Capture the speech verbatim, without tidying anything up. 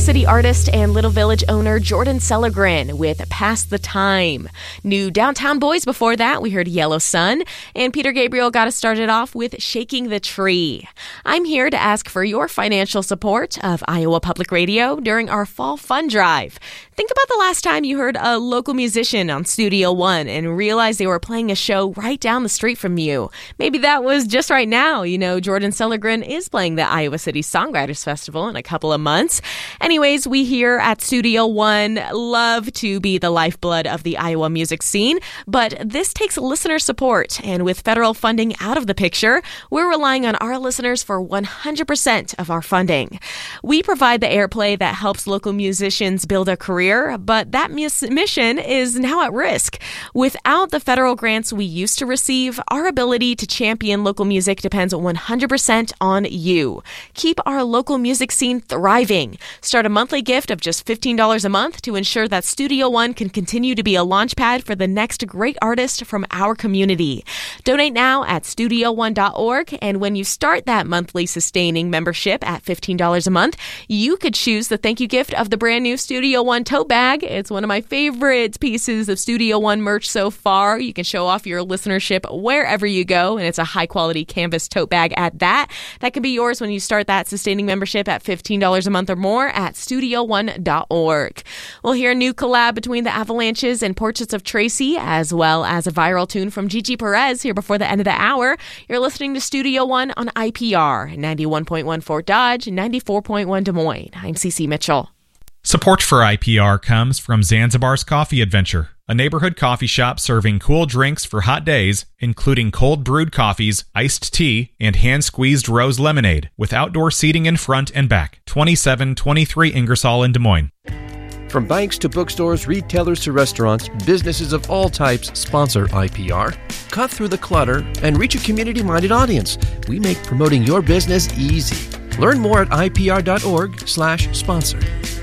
City artist and Little Village owner Jordan Sellergren with Pass the Time. New Downtown Boys before that, we heard Yellow Sun, and Peter Gabriel got us started off with Shaking the Tree. I'm here to ask for your financial support of Iowa Public Radio during our Fall Fund Drive. Think about the last time you heard a local musician on Studio One and realized they were playing a show right down the street from you. Maybe that was just right now. You know, Jordan Sellergren is playing the Iowa City Songwriters Festival in a couple of months. Anyways, we here at Studio One love to be the lifeblood of the Iowa music scene, but this takes listener support, and with federal funding out of the picture, we're relying on our listeners for one hundred percent of our funding. We provide the airplay that helps local musicians build a career, but that mission is now at risk. Without the federal grants we used to receive, our ability to champion local music depends one hundred percent on you. Keep our local music scene thriving. Start a monthly gift of just fifteen dollars a month to ensure that Studio One can continue to be a launchpad for the next great artist from our community. Donate now at studio one dot org, and when you start that monthly sustaining membership at fifteen dollars a month, you could choose the thank you gift of the brand new Studio One tote bag. It's one of my favorite pieces of Studio One merch so far. You can show off your listenership wherever you go, and it's a high-quality canvas tote bag at that. That can be yours when you start that sustaining membership at fifteen dollars a month or more at studio one dot org. We'll hear a new collab between the Avalanches and Portraits of Tracy, as well as a viral tune from Gigi Perez here before the end of the hour. You're listening to Studio One on I P R, ninety-one point one Fort Dodge, ninety-four point one Des Moines. I'm Cece Mitchell. Support for I P R comes from Zanzibar's Coffee Adventure, a neighborhood coffee shop serving cool drinks for hot days, including cold brewed coffees, iced tea, and hand-squeezed rose lemonade, with outdoor seating in front and back. twenty-seven twenty-three Ingersoll in Des Moines. From banks to bookstores, retailers to restaurants, businesses of all types sponsor I P R. Cut through the clutter and reach a community-minded audience. We make promoting your business easy. Learn more at I P R dot org slash sponsor.